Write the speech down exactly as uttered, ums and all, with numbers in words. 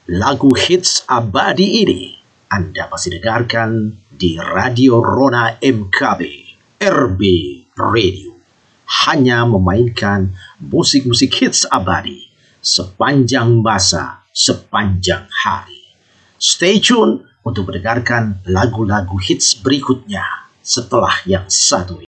Lagu hits abadi ini Anda masih dengarkan di Radio Rona M K B, R B Radio. Hanya memainkan musik-musik hits abadi sepanjang masa, sepanjang hari. Stay tune untuk mendengarkan lagu-lagu hits berikutnya setelah yang satu ini.